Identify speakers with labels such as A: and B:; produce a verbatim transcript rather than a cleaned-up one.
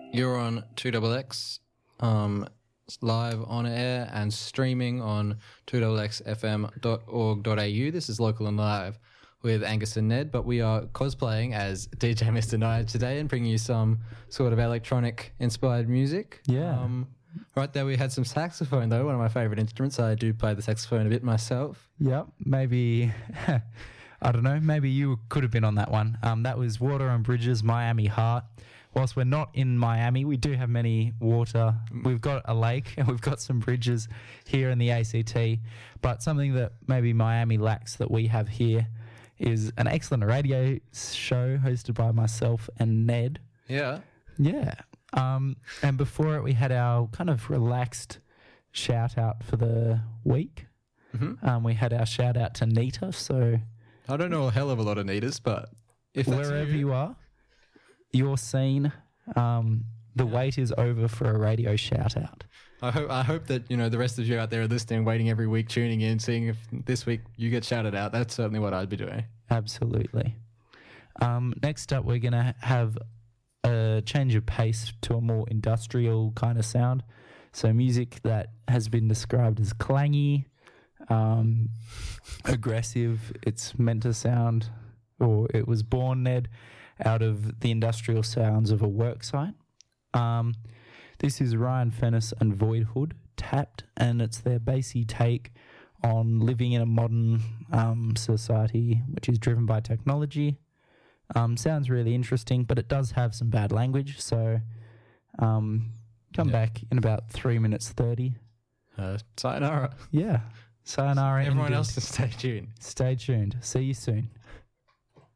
A: You're on two X X, um, live on air and streaming on two X X F M dot org dot A U. This is Local and Live with Angus and Ned, but we are cosplaying as D J Mister Nige today and bringing you some sort of electronic-inspired music.
B: Yeah.
A: Um, right there we had some saxophone, though, one of my favourite instruments. I do play the saxophone a bit myself.
B: Yep. Maybe, I don't know, maybe you could have been on that one. Um, that was Water on Bridges, Miami Heart. Whilst we're not in Miami, we do have many water. We've got a lake and we've got some bridges here in the A C T. But something that maybe Miami lacks that we have here is an excellent radio show hosted by myself and Ned.
A: Yeah.
B: Yeah. Um, and before it, we had our kind of relaxed shout out for the week.
A: Mm-hmm.
B: Um, we had our shout out to Nita. So
A: I don't know a hell of a lot of Nitas, but if that's
B: wherever
A: you,
B: you are, you're seen. Um, the
A: Yeah.
B: wait is over for a radio shout out.
A: I hope I hope that, you know, the rest of you out there are listening, waiting every week, tuning in, seeing if this week you get shouted out. That's certainly what I'd be doing.
B: Absolutely. Um, next up, we're going to have a change of pace to a more industrial kind of sound. So music that has been described as clangy, um, aggressive. It's meant to sound, or it was born, Ned, out of the industrial sounds of a work site. Um, this is Ryan Fennis and Void Hood, Tapped, and it's their bassy take on living in a modern um, society which is driven by technology. Um, sounds really interesting, but it does have some bad language, so um, come
A: Yeah.
B: back in about three minutes thirty.
A: Uh, sayonara.
B: Yeah. Sayonara.
A: Everyone
B: indeed.
A: else, stay tuned.
B: Stay tuned. See you soon.